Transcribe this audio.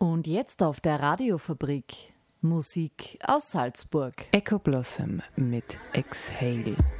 Und jetzt auf der Radiofabrik Musik aus Salzburg. Echo Blossom mit Exhale.